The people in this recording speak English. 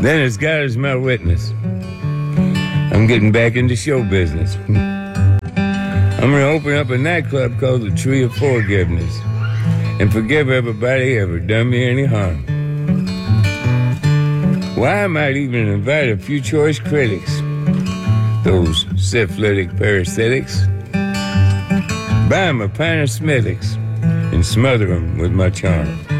Then as God is my witness, I'm getting back into show business. I'm gonna open up a nightclub called the Tree of Forgiveness and forgive everybody ever done me any harm. Why, I might even invite a few choice critics, those syphilitic parasitics, buy 'em a pint of Smithwick's and smother 'em with my charm.